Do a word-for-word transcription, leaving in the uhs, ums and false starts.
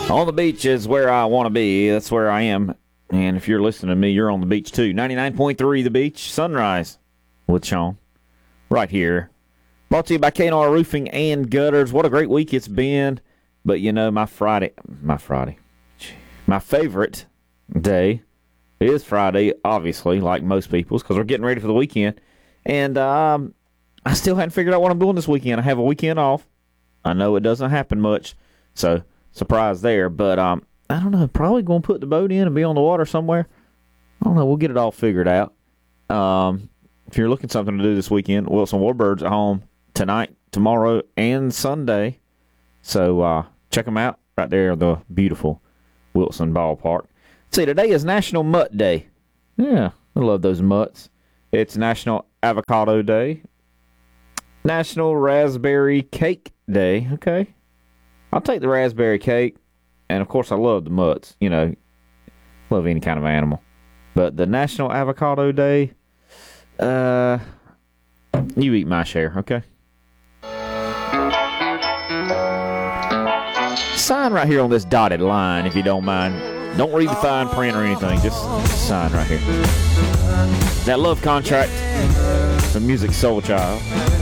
On the beach is where I want to be. That's where I am. And if you're listening to me, you're on the beach too. ninety-nine point three The Beach, Sunrise with Sean. Right here. Brought to you by K and R Roofing and Gutters. What a great week it's been. But, you know, my Friday, my Friday, my favorite day is Friday, obviously, like most people's, because we're getting ready for the weekend. And um, I still hadn't figured out what I'm doing this weekend. I have a weekend off. I know it doesn't happen much, so surprise there. But um, I don't know, probably going to put the boat in and be on the water somewhere. I don't know, we'll get it all figured out. Um, if you're looking for something to do this weekend, Wilson Warbirds at home tonight, tomorrow, and Sunday. So uh, check them out right there at the beautiful Wilson Ballpark. See, today is National Mutt Day. Yeah, I love those mutts. It's National Avocado Day. National Raspberry Cake Day. Okay. I'll take the raspberry cake. And, of course, I love the mutts. You know, love any kind of animal. But the National Avocado Day, uh, you eat my share, okay? Sign right here on this dotted line, if you don't mind. Don't read the fine print or anything. Just sign right here. That love contract from Musiq Soulchild.